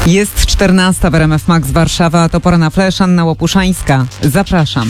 Jest 14 w RMF Max Warszawa, to pora na flash. Anna Łopuszańska. Zapraszam.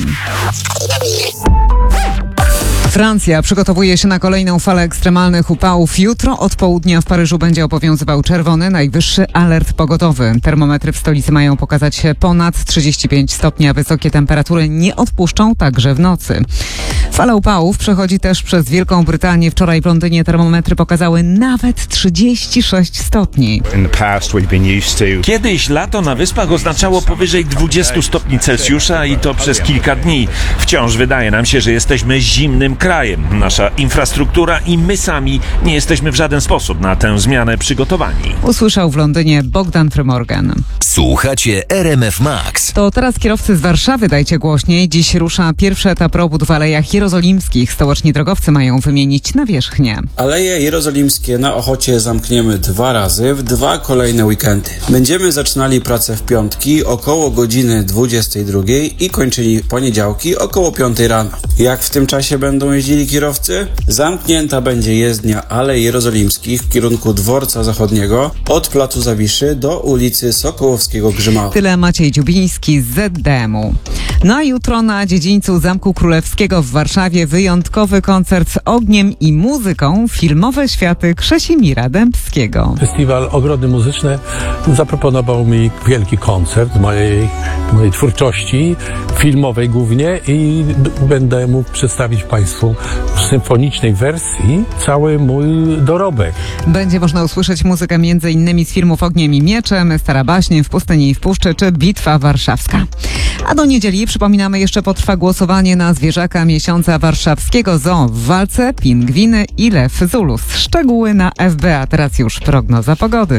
Francja przygotowuje się na kolejną falę ekstremalnych upałów. Jutro od południa w Paryżu będzie obowiązywał czerwony, najwyższy alert pogodowy. Termometry w stolicy mają pokazać ponad 35 stopni, a wysokie temperatury nie odpuszczą także w nocy. Fala upałów przechodzi też przez Wielką Brytanię. Wczoraj w Londynie termometry pokazały nawet 36 stopni. Kiedyś lato na wyspach oznaczało powyżej 20 stopni Celsjusza i to przez kilka dni. Wciąż wydaje nam się, że jesteśmy zimnym krajem. Nasza infrastruktura i my sami nie jesteśmy w żaden sposób na tę zmianę przygotowani. Usłyszał w Londynie Bogdan Frymorgan. Słuchacie RMF Max. To teraz kierowcy z Warszawy dajcie głośniej. Dziś rusza pierwszy etap robót w Alejach Jerozolimskich. Stoczni drogowcy mają wymienić nawierzchnię. Aleje Jerozolimskie na Ochocie zamkniemy 2 razy w 2 kolejne weekendy. Będziemy zaczynali pracę w piątki około godziny 22 i kończyli poniedziałki około 5 rano. Jak w tym czasie będą jeździli kierowcy? Zamknięta będzie jezdnia Alei Jerozolimskich w kierunku Dworca Zachodniego od Placu Zawiszy do ulicy Sokołowskiego Grzymała. Tyle Maciej Dziubiński z ZDM-u. No a jutro na dziedzińcu Zamku Królewskiego w Warszawie wyjątkowy koncert z ogniem i muzyką, filmowe światy Krzesimira Dębskiego. Festiwal Ogrody Muzyczne zaproponował mi wielki koncert mojej twórczości filmowej głównie i będę mógł przedstawić Państwu w symfonicznej wersji cały mój dorobek. Będzie można usłyszeć muzykę m.in. z filmów Ogniem i Mieczem, Stara Baśnie, W pustyni i w puszczy czy Bitwa Warszawska. A do niedzieli, przypominamy, jeszcze potrwa głosowanie na zwierzaka miesiąca warszawskiego zoo. W walce pingwiny i lew Zulus. Szczegóły na FB, a teraz już prognoza pogody.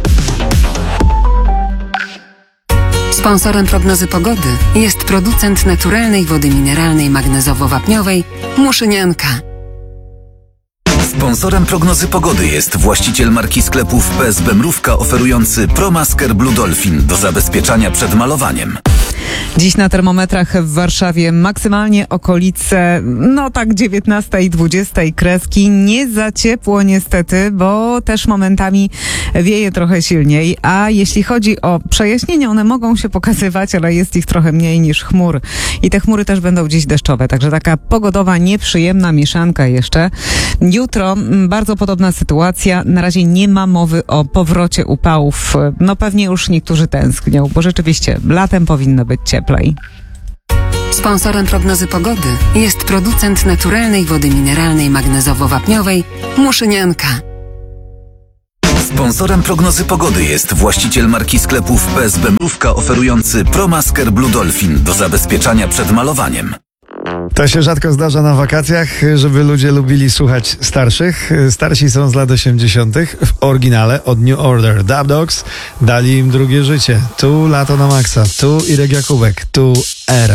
Sponsorem prognozy pogody jest producent naturalnej wody mineralnej magnezowo-wapniowej Muszynianka. Sponsorem prognozy pogody jest właściciel marki sklepów PSB Mrówka oferujący ProMasker Blue Dolphin do zabezpieczania przed malowaniem. Dziś na termometrach w Warszawie maksymalnie okolice, 19 i 20 kreski. Nie za ciepło niestety, bo też momentami wieje trochę silniej. A jeśli chodzi o przejaśnienia, one mogą się pokazywać, ale jest ich trochę mniej niż chmur. I te chmury też będą dziś deszczowe, także taka pogodowa, nieprzyjemna mieszanka jeszcze. Jutro bardzo podobna sytuacja. Na razie nie ma mowy o powrocie upałów. Pewnie już niektórzy tęsknią, bo rzeczywiście latem powinno być cieplej. Sponsorem prognozy pogody jest producent naturalnej wody mineralnej magnezowo-wapniowej Muszynianka. Sponsorem prognozy pogody jest właściciel marki sklepów PSB Mrówka oferujący ProMasker Blue Dolphin do zabezpieczania przed malowaniem. To się rzadko zdarza na wakacjach, żeby ludzie lubili słuchać starszych. Starsi są z lat 80. W oryginale od New Order. Dub Dogs dali im drugie życie. Tu lato na maksa, tu Irek Jakubek, tu Era.